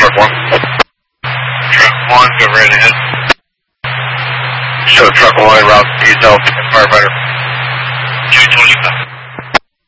Truck 1. Truck 1, go right ahead. Show Truck 1, route east help, firefighter. 225.